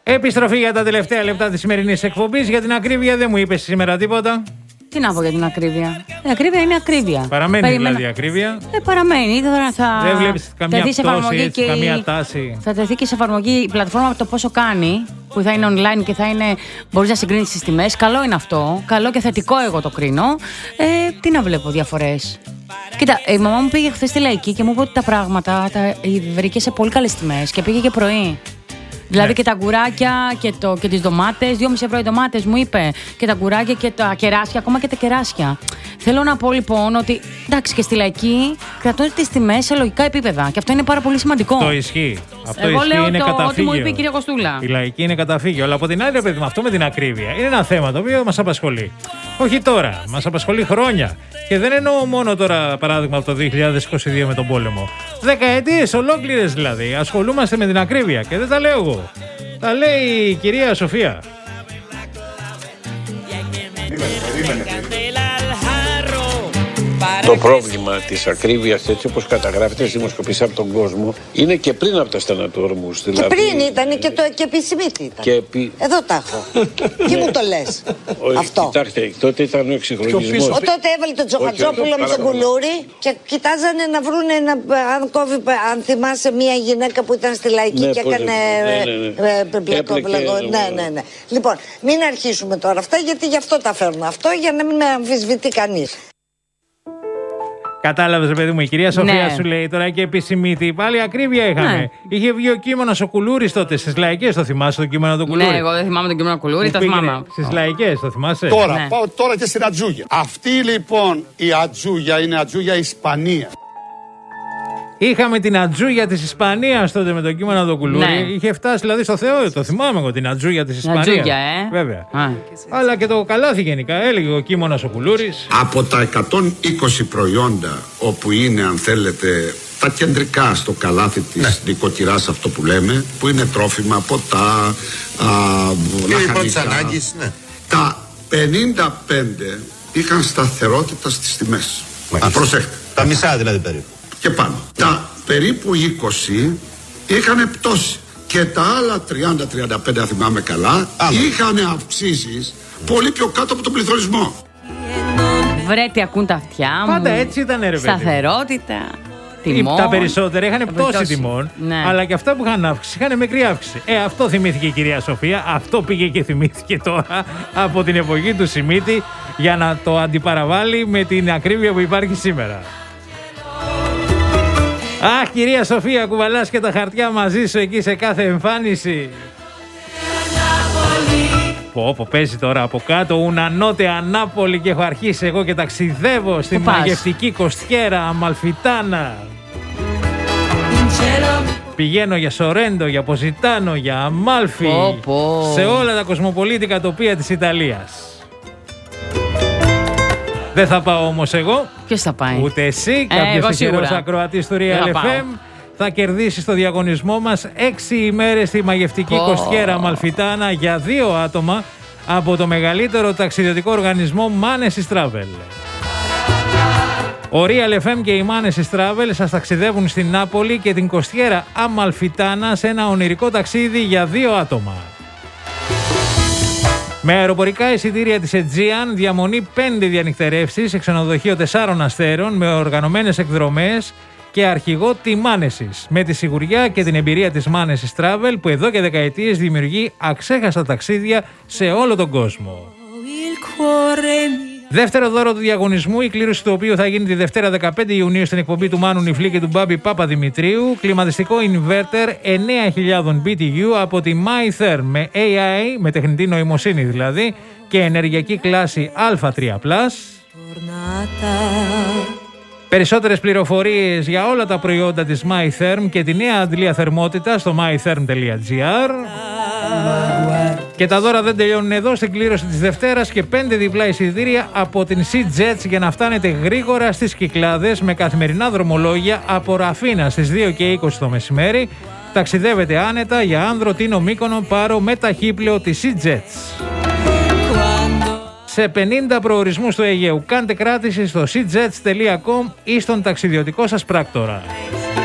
Επιστροφή για τα τελευταία λεπτά της σημερινής εκπομπής. Για την ακρίβεια δεν μου είπες σήμερα τίποτα. Τι να πω για την ακρίβεια. Η ακρίβεια είναι ακρίβεια. Παραμένει δηλαδή η ακρίβεια. Παραμένει. Δεν βλέπεις καμιά πτώση, έτσι, καμία τάση. Θα τεθεί και σε εφαρμογή η πλατφόρμα το πόσο κάνει, που θα είναι online και θα είναι. Μπορείς να συγκρίνεις τις τιμές. Καλό είναι αυτό. Καλό και θετικό, εγώ το κρίνω. Τι να βλέπω διαφορές. Κοίτα, η μαμά μου πήγε χθες στη Λαϊκή και μου είπε ότι τα πράγματα βρήκε σε πολύ καλές τιμές και πήγε και πρωί. Δηλαδή και τα αγκουράκια και τις ντομάτες, 2,5 ευρώ οι ντομάτες μου είπε, και τα αγκουράκια και τα κεράσια, ακόμα και τα κεράσια. Θέλω να πω λοιπόν ότι εντάξει, και στη Λαϊκή κρατούν τις τιμές σε λογικά επίπεδα και αυτό είναι πάρα πολύ σημαντικό. Το ισχύει. Αυτό εγώ ισχύει, λέω είναι ό,τι καταφύγιο. μου είπε η κυρία Κοστούλα. Η Λαϊκή είναι καταφύγιο. Αλλά από την άλλη, παιδί μου, αυτό με την ακρίβεια είναι ένα θέμα το οποίο μας απασχολεί. Όχι τώρα, μας απασχολεί χρόνια. Και δεν εννοώ μόνο τώρα, παράδειγμα, από το 2022 με τον πόλεμο. Δεκαετίες ολόκληρες δηλαδή ασχολούμαστε με την ακρίβεια και δεν τα λέω εγώ. Τα λέει η κυρία Σοφία. Το πρόβλημα της ακρίβειας, έτσι όπως καταγράφεται στη δημοσκοπήσεις από τον κόσμο, είναι και πριν από τα στενατόρμους. Δηλαδή... Και πριν ήταν και επισημήτη ήταν. Εδώ τα έχω. Τι μου το λες αυτό. Κοιτάξτε, τότε ήταν ο εξυγχρονισμός. Τότε έβαλε τον Τζοχατζόπουλο με τον Κουλούρη και κοιτάζανε να βρούνε αν θυμάσαι μια γυναίκα που ήταν στη Λαϊκή και έκανε πλακό. Ναι. Λοιπόν, μην αρχίσουμε τώρα αυτά, γιατί γι' αυτό τα φέρνω αυτό, για να μην με αμφισβητεί κανείς. Κατάλαβες, παιδί μου, η κυρία Σοφία σου λέει τώρα και επισημήτη. Πάλι ακρίβεια είχαμε. Ναι. Είχε βγει ο κείμενος ο Κουλούρης τότε στις Λαϊκές. Το θυμάσαι το κείμενο του Κουλούρη? Ναι, εγώ δεν θυμάμαι τον κείμενο Κουλούρη, το θυμάμαι. Στις Λαϊκές, το θυμάσαι? Τώρα, πάω τώρα και στην Ατζούγια. Αυτή λοιπόν η Ατζούγια είναι Ατζούγια Ισπανία. Είχαμε την Ατζούγια της Ισπανίας τότε με το κείμενο του Κουλούρη. Ναι. Είχε φτάσει δηλαδή στο Θεό. Το θυμάμαι εγώ, την Ατζούγια της Ισπανίας. Ατζούγια, βέβαια. Αλλά και το καλάθι γενικά. Έλεγε ο κείμενος ο Κουλούρης. Από τα 120 προϊόντα όπου είναι, αν θέλετε, τα κεντρικά στο καλάθι της νοικοκυράς, αυτό που λέμε, που είναι τρόφιμα, ποτά, λαχανικά. Τα 55 είχαν σταθερότητα στις τιμές. Προσέχτε. Τα μισά δηλαδή περίπου. Και πάνω. Τα περίπου 20 είχαν πτώση. Και τα άλλα 30-35, αν θυμάμαι καλά, είχαν αυξήσεις πολύ πιο κάτω από τον πληθωρισμό. Βρε, τι ακούν τα αυτιά μου. Πάντα έτσι ήταν, ρε παιδί. Σταθερότητα. Τιμών. Τα περισσότερα είχαν πτώση τιμών, αλλά και αυτά που είχαν αύξηση είχαν μικρή αύξηση. Αυτό θυμήθηκε η κυρία Σοφία, αυτό πήγε και θυμήθηκε τώρα από την εποχή του Σιμίτη για να το αντιπαραβάλει με την ακρίβεια που υπάρχει σήμερα. Αχ, κυρία Σοφία, κουβαλάς και τα χαρτιά μαζί σου εκεί σε κάθε εμφάνιση. Πω, παίζει τώρα από κάτω Ουνανότε Ανάπολη και έχω αρχίσει εγώ και ταξιδεύω στη μαγευτική Κοστιέρα Αμαλφιτάνα. Πηγαίνω για Σορέντο, για Ποζιτάνο, για Αμάλφι, σε όλα τα κοσμοπολίτικα τοπία της Ιταλίας. Δεν θα πάω όμως εγώ. Ποιος θα πάει? Ούτε εσύ. Κάποιος τυχερός ακροατής του Real FM θα κερδίσει στο διαγωνισμό μας 6 ημέρες στη μαγευτική Κοστιέρα Αμαλφιτάνα για 2 άτομα από το μεγαλύτερο ταξιδιωτικό οργανισμό Manesis Travel. Ο Real FM και η Manesis Travel σας ταξιδεύουν στην Νάπολη και την Κοστιέρα Αμαλφιτάνα σε ένα ονειρικό ταξίδι για 2 άτομα. Με αεροπορικά εισιτήρια της Aegean, διαμονή 5 διανυκτερεύσεις σε ξενοδοχείο 4 αστέρων με οργανωμένες εκδρομές και αρχηγό τη Manesis. Με τη σιγουριά και την εμπειρία της Manesis Travel που εδώ και δεκαετίες δημιουργεί αξέχαστα ταξίδια σε όλο τον κόσμο. Δεύτερο δώρο του διαγωνισμού, η κλήρωση του οποίου θα γίνει τη Δευτέρα 15 Ιουνίου στην εκπομπή του Μάνου Νιφλή και του Μπάμπη Παπαδημητρίου. Κλιματιστικό inverter 9.000 BTU από τη MyTherm με AI, με τεχνητή νοημοσύνη δηλαδή, και ενεργειακή κλάση Α3+. Περισσότερες πληροφορίες για όλα τα προϊόντα της MyTherm και τη νέα αντλία θερμότητα στο mytherm.gr. Και τα δώρα δεν τελειώνουν εδώ. Στην κλήρωση της Δευτέρας και 5 διπλά εισιτήρια από την Sea Jets για να φτάνετε γρήγορα στις Κυκλάδες με καθημερινά δρομολόγια από Ραφίνα στις 2:20 το μεσημέρι. Ταξιδεύετε άνετα για Άνδρο, Τίνο, Μύκονο, Πάρο με ταχύπλαιο της Sea Jets. Σε 50 προορισμούς του Αιγαίου. Κάντε κράτηση στο seajets.com ή στον ταξιδιωτικό σας πράκτορα.